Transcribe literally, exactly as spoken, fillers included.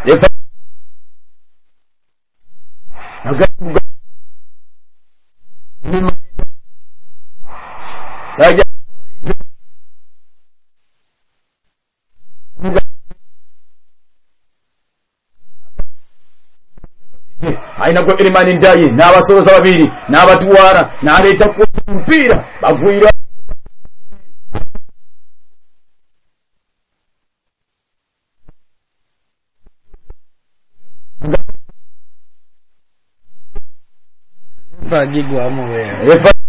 Refa Saja aina ko Ilimani Ndaye n'abasoza babiri n'abatuwara n'aleta ku mpira bagwira bagigwa mu we refa